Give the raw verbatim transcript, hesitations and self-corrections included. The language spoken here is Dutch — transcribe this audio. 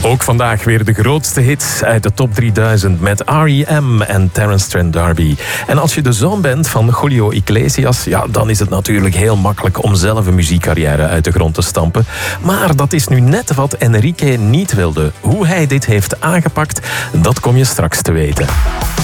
Ook vandaag weer de grootste hits uit de top drieduizend met R E M en Terence Trent D'Arby. En als je de zoon bent van Julio Iglesias, ja, dan is het natuurlijk heel makkelijk om zelf een muziekcarrière uit de grond te stampen. Maar dat is nu net wat Enrique niet wilde. Hoe hij dit heeft aangepakt, dat kom je straks te weten.